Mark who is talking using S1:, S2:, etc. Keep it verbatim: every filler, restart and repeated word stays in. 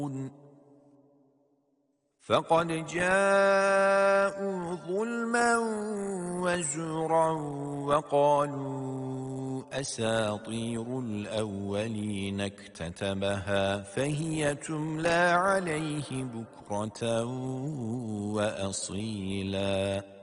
S1: فقد جاءوا ظلما وزورا وقالوا أساطير الأولين اكتتبها فهي تملى عليه بكرة وأصيلا